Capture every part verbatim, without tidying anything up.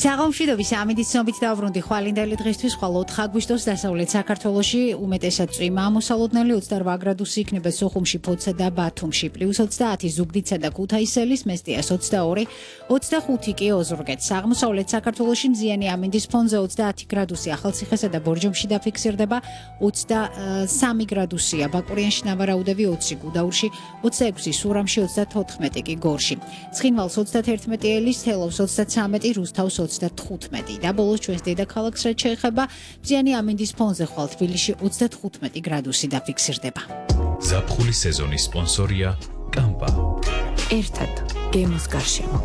საღამოშვიდობის ამინდის ცნობით დავბრუნდი ხვალინდელი დღისთვის, ხვალ ოთხ აგვისტოს დასავლეთ საქართველოში უმეტესად წვიმა ამოსალოდნელი ოცდაორ გრადუსი იქნება სოხუმში, ფოთსა და ბათუმში, პლუს ოცდაათი ზუგდიდსა და ქუთაისელის, მესტიას ოცდაორი, ოცდახუთი კი ოზურგეთს. აღმოსავლეთ საქართველოში მზიანი ამინდის ფონზე ოცდაათი გრადუსი ახალციხესა და ბორჯომში დაფიქსირდება, ოცდასამი გრადუსია ბაკურიანში, ნავარაუდები ოცი, გუდაურში ოცდაექვსი, სურამში ოცდათოთხმეტი კი გორში. ცხინვალს ოცდათერთმეტი, ელის თელავს ოცდაცამეტი, რუსთავს ოცდათხუთმეტი და ბოლოს ჩვენს დედაქალაქს რაც შეეხება მზიანი ამინდის ფონზე ხვალ თბილისში ოცდათხუთმეტი გრადუსი დაფიქსირდება. ზაფხულის სეზონის სპონსორია კამპა. ერთად გემოს გარშემო.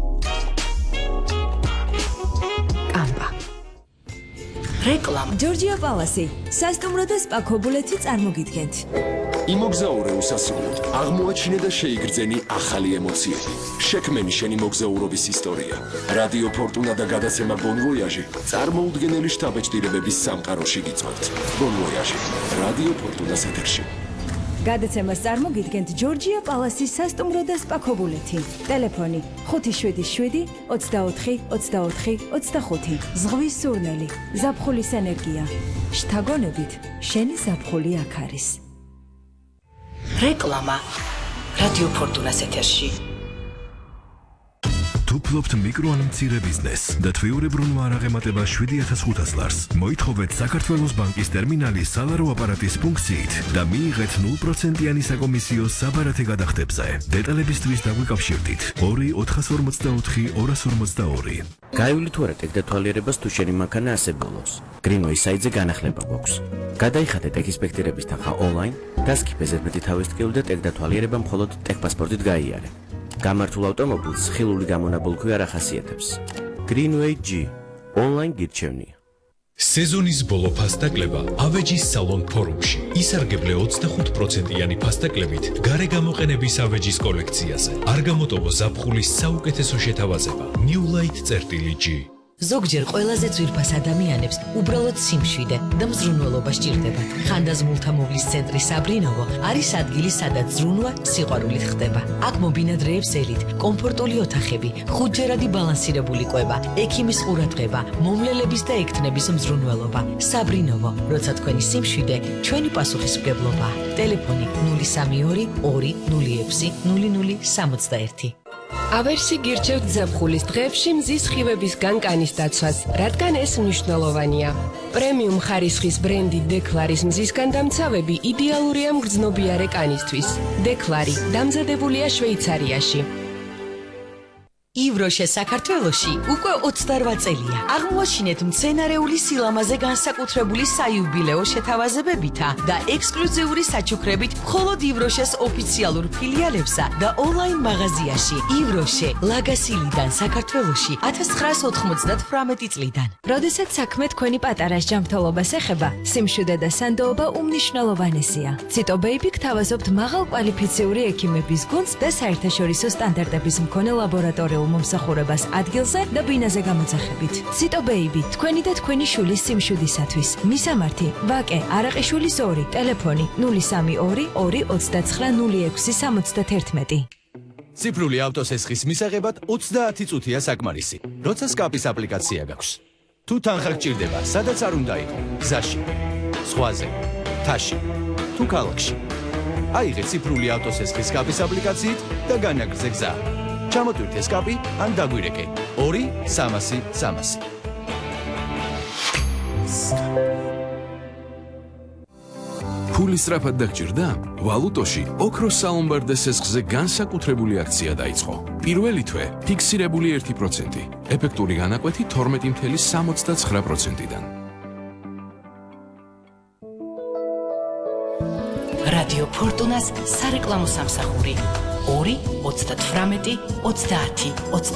კამპა. რეკლამა. ჯორჯია პალასი. სასტუმრო და სპა ქობულეთი წარმოგიდგენთ. იმოგზაურე უსასრულოდ, აღმოაჩინე და შეიგრძენი ახალი ემოციები. შექმენი შენი მოგზაურობის ისტორია. რადიო ფორტუნა და გადაცემა ბონ ვოიაჟი წარმოუდგენელი შთაბეჭდილებების სამყაროში გიწვევთ. ბონ ვოიაჟი, რადიო ფორტუნას ეთერში. გადაცემას წარმოგიდგენთ ჯორჯია პალასის სასტუმრო და სპა ქობულეთი. ტელეფონი ხუთი შვიდი შვიდი ოცდაოთხი ოცდაოთხი ოცდახუთი. ზღვის სურნელი, ზაფხულის ენერგია. შთაგონებით, შენი ზაფხული აქ არის. რეკლამა. რადიო ფორტუნას ეთერში. თუ ფლობთ მიკრო ან მცირე ბიზნესს და თვიურებრუნვა არ აღემატება შვიდი ათას ხუთას ლარს, მოითხოვეთ საქართველოს ბანკის ტერმინალი სალარო აპარატის ფუნქციით და მიიღეთ ნულ პროცენტიანი საკომისიო საბარათე გადახდებზე. დეტალებისთვის დაგვიკავშირდით ორი ოთხას ორმოცდაოთხი ორას ორმოცდაორი. გაივლი თუ არა ტექდათვალიერებას თუ შენი მანქანა ასებულოს. Greenway საიტზე განახლება გვაქვს. გადაიხადე ტექინსპექტირების თანხა ონლაინ, დასკიფე ზედმეტი თავისტკივი და ტექდათვალიერება მხოლოდ ტექპასპორტით გაიარე. გამართულ ავტომობილს ხილული გამონაბოლქვი არ ახასიათებს. Greenway G ონლაინ გირჩევნია. სეზონის ბოლო ფასტაკლება ავეჯის სალონ ფორუმში. ისარგებლე ოცდახუთ პროცენტიანი ფასტაკლებით გარეგამოყენების ავეჯის კოლექციაზე. არ გამოტოვო ზაფხულის საუკეთესო შეთავაზება. New Light წერტილი G. ზოგჯერ ყველაზე ძვირფას ადამიანებს უბრალოდ სიმშვიდე და მზრუნველობა სჭირდებათ. ხანდაზმულთა მოვლის ცენტრი საბრინოვო არის ადგილი, სადაც ზრუნვა სიყვარულით ხდება. აქ მობინადრეებს ელით, კომფორტული ოთახები, ხუთჯერადი ბალანსირებული კვება, ექიმის ყურადღება, მომლელების და ექთნების მზრუნველობა. საბრინოვო, როცა თქვენი სიმშვიდე, ჩვენი პასუხისმგებლობა. ტელეფონი ნული სამი ორი ორი ნული ექვსი ნული ნული სამოცდაერთი. ავერსი გირჩევთ ზაფხულის დღეებში მზის სხივებისგან კანის დაცვას, რადგან ეს მნიშვნელოვანია. პრემიუმ ხარისხის ბრენდი დეკლარის მზისგან დამცავები იდეალურია მგრძნობიარე კანისთვის. დეკლარი დამზადებულია შვეიცარიაში. ივროშე საქართველოში უკვე ოცდაორ წელია. აღმოაჩინეთ მცენარეული სილამაზე განსაკუთრებული საიუბილეო შეთავაზებებითა და ექსკლუზიური საჩუქრებით მხოლოდ ივროშეს ოფიციალურ ფილიალებსა და ონლაინ მაღაზიაში. ივროშე ლაგასილიდან საქართველოში ათას ცხრაას ოთხმოცდათვრამეტი წლიდან. როდესაც საქმე თქვენი პატარას ჯანმრთელობას ეხება, სიმშვიდე და სანდოობა უმნიშვნელოვანესია. ციტო ბეიბი გთავაზობთ მაღალ კვალიფიციური ექიმების გუნდს და საერთაშორისო სტანდარტების მქონე ლაბორატორიულ მომსახურებას ადგილზე და ბინაზე გამოძახებით. ციტო ბეიბი, თქვენი და თქვენი შვილის სიმშვიდისათვის. მისამართი: ვაკე არაყიშვილის ორი, ტელეფონი ნული სამი ორი ორი ოცდაცხრა ნული ექვსი სამოცდათერთმეტი. ციფრული ავტოსესხის მისაღებად ოცდაათი წუთია საკმარისი. როცა სკაპის აპლიკაცია გაქვს. თუ თანხა გჭირდება, სადაც არ უნდა იყო, გზაში, ზღვაზე, მთაში, თუ ქალაქში. აიღე ციფრული ავტოსესხის სკაპის აპლიკაციით და განაგრძე გზა. ჩამოტვირთე სკაპი ან დაგვირეკე ორი სამასი სამასი. ფული სწრაფად დაგჭირდა? ვალუტოში ოქროს სალომბარდე სესხზე განსაკუთრებული აქცია დაიწყო. პირველი თვე ფიქსირებული ერთი პროცენტი, ეფექტური განაკვეთი თორმეტი მცდე სამოცდაცხრა პროცენტიდან. რადიო ფორტუნას სარეკლამო სამსახური ორი ოცდათვრამეტი ოცდაათი ოცდაათი.